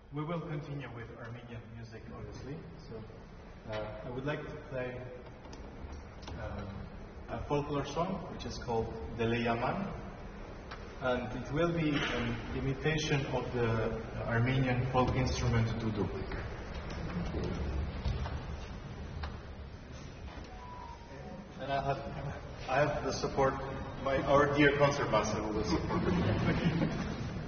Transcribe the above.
We will continue with Armenian music, obviously. So I would like to play a folklore song, which is called Deleyaman, and it will be an imitation of the Armenian folk instrument duduk. And I have the support, our dear concert master will support me.